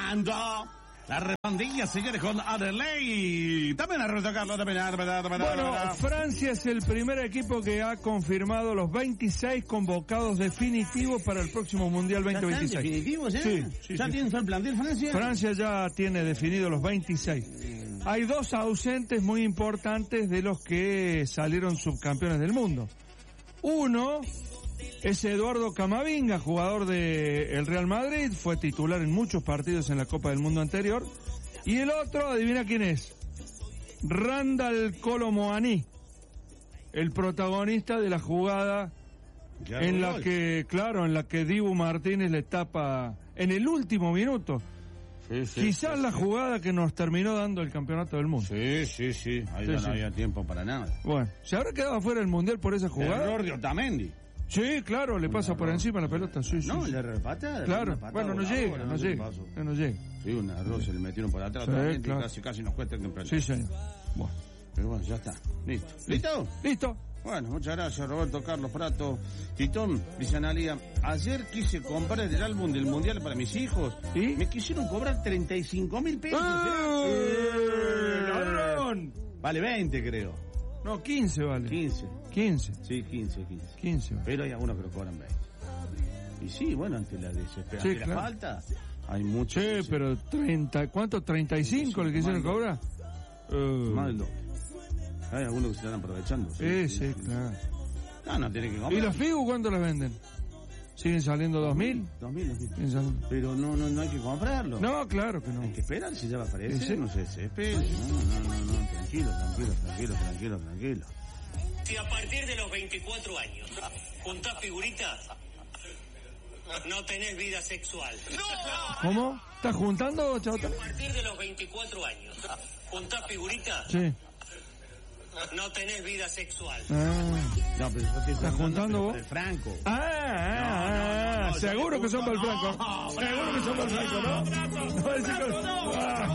jugando. La redondilla, señores, con Adelaide. También a retocarlo, también. Bueno, Francia es el primer equipo que ha confirmado los 26 convocados definitivos para el próximo Mundial 2026. ¿Ya están definitivos, ya? Sí. ¿Ya tienen todo el plantel Francia? Francia ya tiene definidos los 26. Hay dos ausentes muy importantes de los que salieron subcampeones del mundo. Uno es Eduardo Camavinga, jugador del Real Madrid, fue titular en muchos partidos en la Copa del Mundo anterior. Y el otro, adivina quién es, Randal Kolo Muani, el protagonista de la jugada en la que Dibu Martínez le tapa en el último minuto. Quizás la jugada que nos terminó dando el campeonato del mundo. Sí. Ahí no había tiempo para nada. Bueno, ¿se habrá quedado fuera del Mundial por esa jugada? Error de Otamendi. Sí, claro, le pasa por encima la pelota. Sí. Le repata. Claro, bueno, no llega. Sí, un error, se le metieron por atrás. Sí, claro. Casi nos cuesta que emprenda. Sí, señor. Bueno, pero bueno, ya está. ¿Listo? Listo. Bueno, muchas gracias, Roberto Carlos Prato. Titón, dice Analia, ayer quise comprar el álbum del Mundial para mis hijos. ¿Y? Me quisieron cobrar 35.000 pesos. ¡Ladrón! Vale 20, creo. No, 15 vale. 15. 15. Sí, 15. 15 vale. Pero hay algunos que lo cobran 20. Y sí, bueno, ante la desesperación, sí, ante claro. la falta, hay muchos. Sí, pero 30, ¿cuánto? ¿35 le quisieron cobrar? Más del doble. Hay algunos que se están aprovechando. Sí, claro. No tiene que comprar. ¿Y los Figu cuánto las venden? ¿Siguen saliendo 2.000? 2.000. Pero no hay que comprarlo. No, claro que no. Hay que esperar si ya va a aparecer. ¿Sí? No se desespere. No. Tranquilo. Si a partir de los 24 años juntás figuritas, no tenés vida sexual. ¡No! ¿Cómo? ¿Estás juntando, Chauta? Si a partir de los 24 años juntás figuritas, Sí. no tenés vida sexual. No, pero yo te ¿Estás juntando vos? El Franco. Seguro que son para el Franco. Seguro que son para el Franco, ¿no? No,